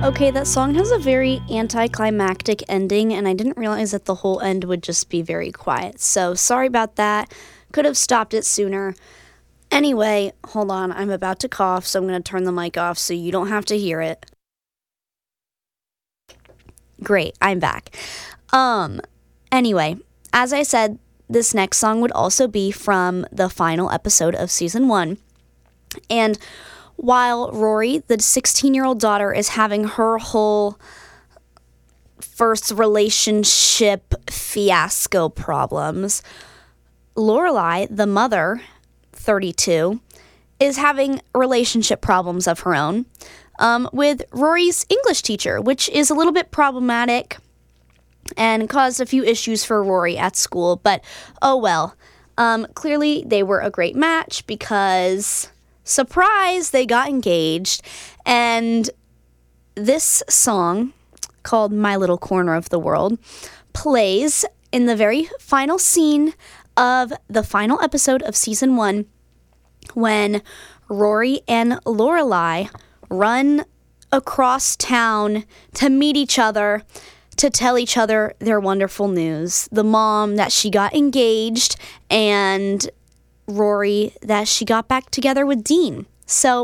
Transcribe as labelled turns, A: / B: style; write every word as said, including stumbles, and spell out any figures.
A: Okay, that song has a very anticlimactic ending, and I didn't realize that the whole end would just be very quiet. So sorry about that. Could have stopped it sooner. Anyway, hold on. I'm about to cough, so I'm going to turn the mic off so you don't have to hear it. Great, I'm back. Um, anyway, as I said, this next song would also be from the final episode of season one. And while Rory, the sixteen-year-old daughter, is having her whole first relationship fiasco problems, Lorelai, the mother, thirty-two, is having relationship problems of her own um, with Rory's English teacher, which is a little bit problematic and caused a few issues for Rory at school. But oh well. Um, clearly, they were a great match because, surprise, they got engaged. And this song, called My Little Corner of the World, plays in the very final scene of the final episode of season one, when Rory and Lorelai run across town to meet each other, to tell each other their wonderful news. The mom that she got engaged, and Rory that she got back together with Dean. So